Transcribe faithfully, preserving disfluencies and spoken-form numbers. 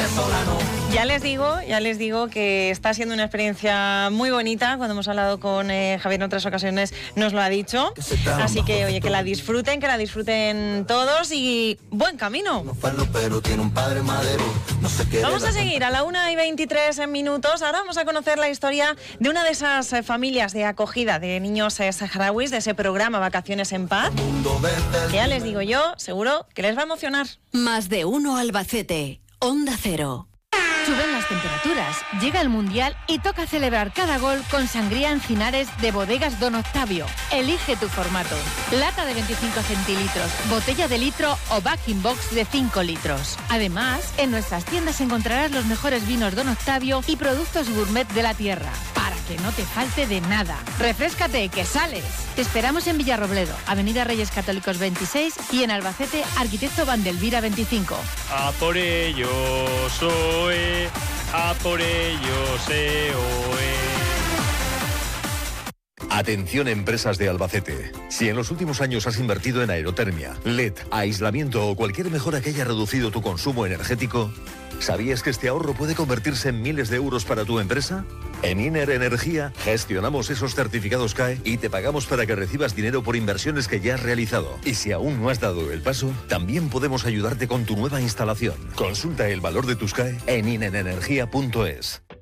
venezolano. Ya les digo, ya les digo que está siendo una experiencia muy bonita. Cuando hemos hablado con eh, Javier en otras ocasiones nos lo ha dicho. Así que, oye, que la disfruten, que la disfruten todos y buen camino. Vamos a seguir a la una y veintitrés minutos. Ahora vamos a conocer la historia de una de esas eh, familias de acogida de niños eh, saharauis, de ese programa Vacaciones en Paz. Que ya les digo yo, seguro que les va a emocionar. Más de uno Albacete, Onda Cero. Suben las temperaturas, llega el Mundial y toca celebrar cada gol con sangría Encinares de Bodegas Don Octavio. Elige tu formato. Lata de veinticinco centilitros, botella de litro o backing box de cinco litros. Además, en nuestras tiendas encontrarás los mejores vinos Don Octavio y productos gourmet de la tierra, para que no te falte de nada. Refréscate, que sales. Te esperamos en Villarrobledo, Avenida Reyes Católicos veintiséis y en Albacete, Arquitecto Vandelvira veinticinco. A por ello soy, a por ello se oe. Atención empresas de Albacete. Si en los últimos años has invertido en aerotermia, L E D, aislamiento o cualquier mejora que haya reducido tu consumo energético, ¿sabías que este ahorro puede convertirse en miles de euros para tu empresa? En Iner Energía gestionamos esos certificados C A E y te pagamos para que recibas dinero por inversiones que ya has realizado. Y si aún no has dado el paso, también podemos ayudarte con tu nueva instalación. Consulta el valor de tus C A E en iner energía punto es.